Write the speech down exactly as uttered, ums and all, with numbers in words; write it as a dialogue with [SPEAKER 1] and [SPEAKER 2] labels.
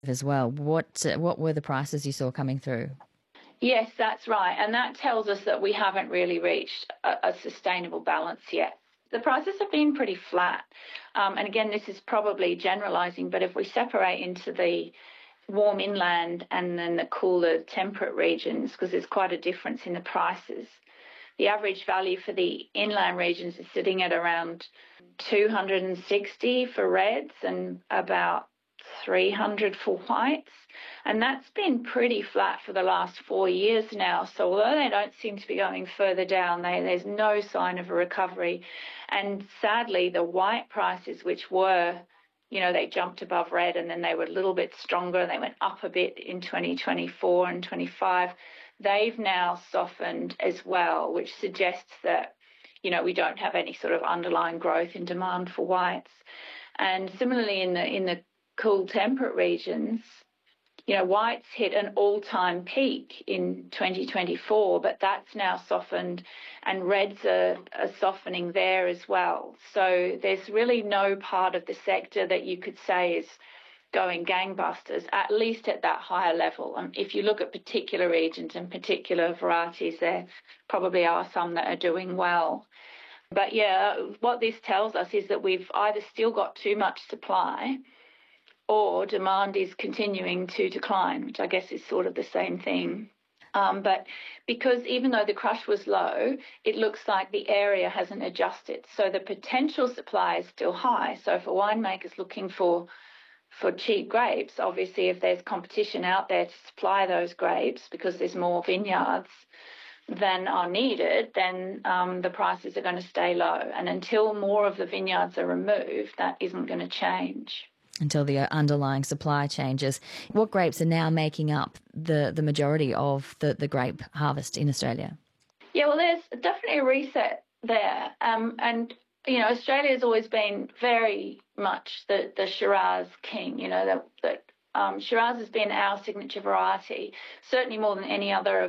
[SPEAKER 1] as well. What uh, what were the prices you saw coming through?
[SPEAKER 2] Yes, that's right. And that tells us that we haven't really reached a, a sustainable balance yet. The prices have been pretty flat. Um, and again, this is probably generalizing, but if we separate into the warm inland and then the cooler temperate regions, because there's quite a difference in the prices, the average value for the inland regions is sitting at around two hundred sixty for reds and about three hundred for whites. And that's been pretty flat for the last four years now. So although they don't seem to be going further down, they, there's no sign of a recovery. And sadly, the white prices, which were, you know, they jumped above red and then they were a little bit stronger and they went up a bit in twenty twenty-four and twenty-five, they've now softened as well, which suggests that, you know, we don't have any sort of underlying growth in demand for whites. And similarly in the in the cool temperate regions, you know, whites hit an all-time peak in twenty twenty-four, but that's now softened and reds are, are softening there as well. So there's really no part of the sector that you could say is going gangbusters, at least at that higher level. And if you look at particular regions and particular varieties, there probably are some that are doing well. But yeah, what this tells us is that we've either still got too much supply or demand is continuing to decline, which I guess is sort of the same thing. Um, but because even though the crush was low, it looks like the area hasn't adjusted. So the potential supply is still high. So for winemakers looking for for cheap grapes, obviously if there's competition out there to supply those grapes because there's more vineyards than are needed, then um, the prices are going to stay low. And until more of the vineyards are removed, that isn't going to change.
[SPEAKER 1] Until the underlying supply changes. What grapes are now making up the, the majority of the, the grape harvest in Australia?
[SPEAKER 2] Yeah, well, there's definitely a reset there. Um, and, you know, Australia has always been very much the, the Shiraz king, you know, that, that um, Shiraz has been our signature variety, certainly more than any other of